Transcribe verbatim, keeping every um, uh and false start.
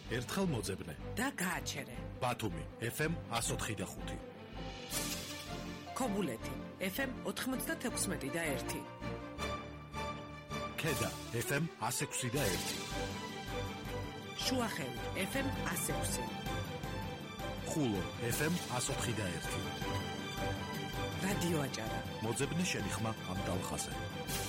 ერთხელ მოძებნე და გააჩერე. ბათუმი ეფ ემ εκατს ოთხი და ხუთი. ქობულეთი ეფ ემ ოთხმოცდათექვსმეტი და ერთი. ქედა ეფ ემ εκას ექვსი და ერთი. შუახევი ეფ ემ εκას ექვსი. ხულო ეფ ემ εκას ოთხი და ერთი. რადიო აჭარა. მოძებნე შენი ხმა ამ ტალღაზე.